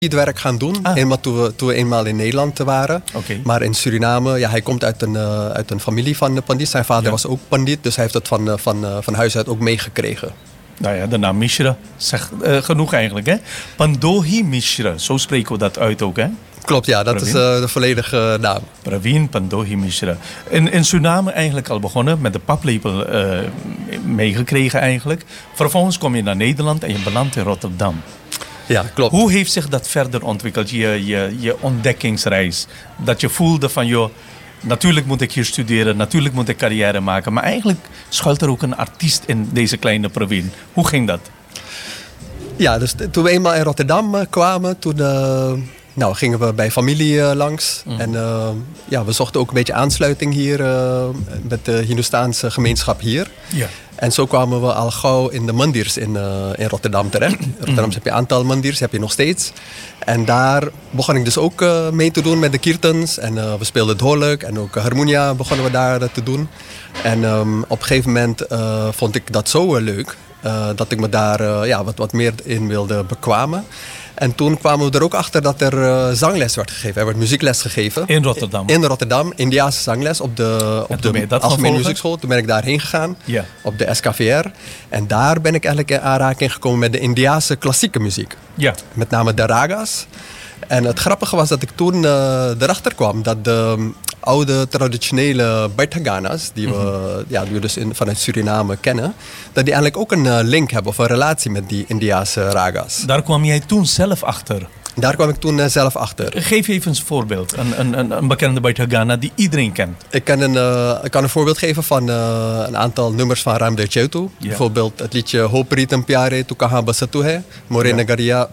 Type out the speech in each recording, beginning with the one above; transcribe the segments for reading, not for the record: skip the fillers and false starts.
werk gaan doen. Eenmaal toen we eenmaal in Nederland waren. Okay. Maar in Suriname, ja, hij komt uit een familie van pandit. Zijn vader was ook pandit, dus hij heeft dat van huis uit ook meegekregen. Nou ja, de naam Mishra zegt genoeg eigenlijk, hè? Pandohi Mishra, zo spreken we dat uit ook, hè? Klopt, ja, dat is de volledige naam. Praveen Pandohi Mishra. In Suriname eigenlijk al begonnen, met de paplepel meegekregen eigenlijk. Vervolgens kom je naar Nederland en je belandt in Rotterdam. Ja, klopt. Hoe heeft zich dat verder ontwikkeld, je ontdekkingsreis? Dat je voelde van, joh, natuurlijk moet ik hier studeren, natuurlijk moet ik carrière maken. Maar eigenlijk schuilt er ook een artiest in deze kleine Praveen. Hoe ging dat? Ja, dus toen we eenmaal in Rotterdam kwamen, toen gingen we bij familie langs. En we zochten ook een beetje aansluiting hier met de Hindoestaanse gemeenschap hier. Ja. En zo kwamen we al gauw in de mandirs in Rotterdam terecht. In Rotterdam heb je een aantal mandirs, heb je nog steeds. En daar begon ik dus ook mee te doen met de kirtans. En we speelden dholk en ook harmonia begonnen we daar te doen. En op een gegeven moment vond ik dat zo leuk dat ik me daar wat meer in wilde bekwamen. En toen kwamen we er ook achter dat er zangles werd gegeven. Er werd muziekles gegeven. In Rotterdam? In Rotterdam, Indiase zangles op de Algemene Muziekschool. Toen ben ik daarheen gegaan, op de SKVR. En daar ben ik eigenlijk in aanraking gekomen met de Indiase klassieke muziek. Ja. Met name de ragas. En het grappige was dat ik toen erachter kwam dat de oude traditionele Baitaganas, die we dus vanuit Suriname kennen, dat die eigenlijk ook een link hebben of een relatie met die Indiase ragas. Daar kwam jij toen zelf achter? Daar kwam ik toen zelf achter. Geef even een voorbeeld. Een bekende Baitagana die iedereen kent. Ik kan een voorbeeld geven van een aantal nummers van Ram de Cheutu. Ja. Bijvoorbeeld het liedje Hoperitam Pyare Tukaha Basatuhe, Morenagaria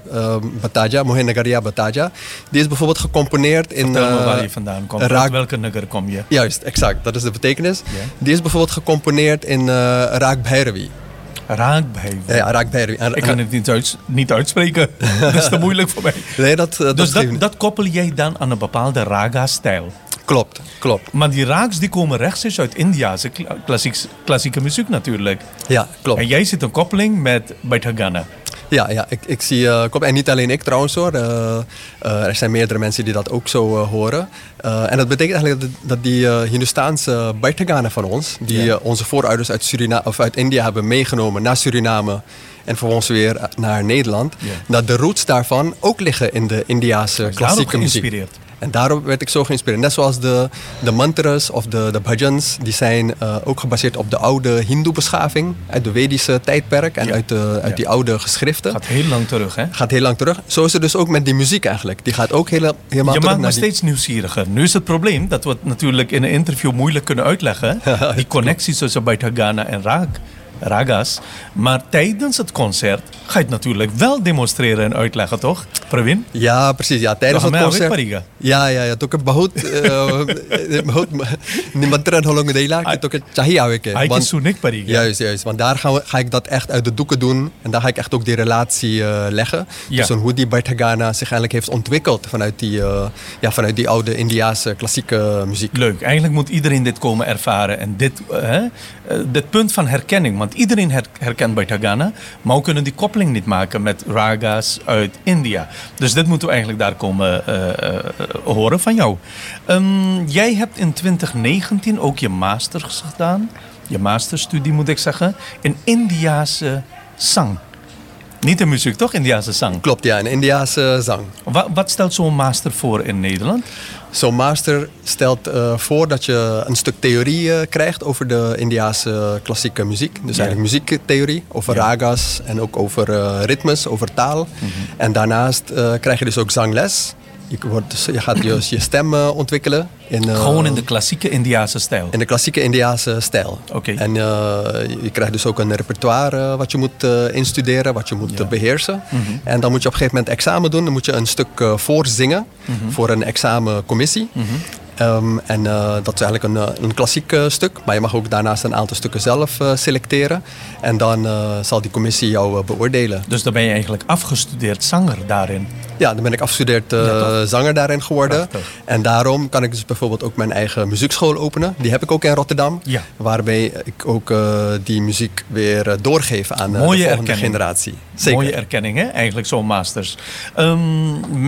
Bataja. Die is bijvoorbeeld gecomponeerd in... Vertel me waar je vandaan komt. Uit welke nugger kom je? Juist, exact. Dat is de betekenis. Ja. Die is bijvoorbeeld gecomponeerd in Raag Bhairavi. Raag Bhairavi. Ja, Raag Bhairavi. Ik kan het niet uitspreken. Dat is te moeilijk voor mij. Nee, dat koppel jij dan aan een bepaalde raga-stijl? Klopt. Maar die raags die komen rechtstreeks uit Indiase klassieke muziek natuurlijk. Ja, klopt. En jij zit een koppeling met Baitagana. Ja, ik zie... en niet alleen ik trouwens hoor. Er zijn meerdere mensen die dat ook zo horen. En dat betekent eigenlijk dat die Hindoestaanse Baitagana van ons, die onze voorouders uit India hebben meegenomen naar Suriname en vervolgens weer naar Nederland, dat de roots daarvan ook liggen in de Indiase klassieke muziek. En daarop werd ik zo geïnspireerd. Net zoals de mantras of de bhajans, die zijn ook gebaseerd op de oude Hindoe-beschaving uit de Vedische tijdperk en uit die oude geschriften. Gaat heel lang terug, hè? Gaat heel lang terug. Zo is het dus ook met die muziek eigenlijk. Die gaat ook helemaal terug. Je maakt me steeds nieuwsgieriger. Nu is het probleem dat we het natuurlijk in een interview moeilijk kunnen uitleggen. Die connecties tussen Baitagana en ragas. Maar tijdens het concert ga je het natuurlijk wel demonstreren en uitleggen, toch, Praveen? Ja, precies. Ja, tijdens het concert. Ja. Toen ik bahut nimantran holong dela, toen ik chahiya weke. Juist. Want daar ga ik dat echt uit de doeken doen en daar ga ik echt ook die relatie leggen. Ja. Dus hoe die Baitagana zich eigenlijk heeft ontwikkeld vanuit die oude Indiase klassieke muziek. Leuk. Eigenlijk moet iedereen dit komen ervaren en dit punt van herkenning. Want iedereen herkent Baitagana, maar we kunnen die koppeling niet maken met ragas uit India. Dus dit moeten we eigenlijk daar komen horen van jou. Jij hebt in 2019 ook je masters gedaan. Je masterstudie moet ik zeggen. In Indiase zang. Niet in muziek, toch? Indiase zang. Klopt, ja. In Indiase zang. Wat stelt zo'n master voor in Nederland? Zo'n master stelt voor dat je een stuk theorie krijgt over de Indiase klassieke muziek. Dus eigenlijk muziektheorie, over ragas en ook over ritmes, over taal. En daarnaast krijg je dus ook zangles. Je gaat dus je stem ontwikkelen. Gewoon in de klassieke Indiase stijl? In de klassieke Indiase stijl. Okay. En je krijgt dus ook een repertoire wat je moet instuderen, wat je moet beheersen. En dan moet je op een gegeven moment examen doen. Dan moet je een stuk voorzingen voor een examencommissie. En dat is eigenlijk een klassiek stuk. Maar je mag ook daarnaast een aantal stukken zelf selecteren. En dan zal die commissie jou beoordelen. Dus dan ben je eigenlijk afgestudeerd zanger daarin. Ja, dan ben ik afgestudeerd zanger daarin geworden. Prachtig. En daarom kan ik dus bijvoorbeeld ook mijn eigen muziekschool openen. Die heb ik ook in Rotterdam. Ja. Waarbij ik ook die muziek weer doorgeef aan de Mooie volgende erkenning. generatie. Zeker. Mooie erkenning, hè? Eigenlijk zo'n masters.